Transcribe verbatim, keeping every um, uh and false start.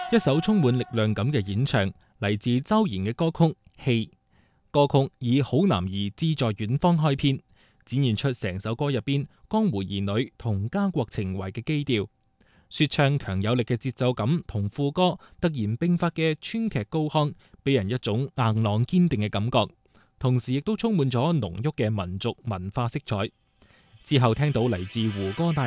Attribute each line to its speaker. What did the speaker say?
Speaker 1: 一首充滿力量感嘅演唱，嚟自周賢嘅歌曲《戲》。歌曲以好男兒志在遠方開篇，展現出成首歌入邊江湖兒女同家國情懷嘅基調。說唱強有力嘅節奏感同副歌突然迸發嘅川劇高腔，俾人一種硬朗堅定嘅感覺，同時亦都充滿咗濃郁嘅民族文化色彩。之後聽到嚟自胡歌帶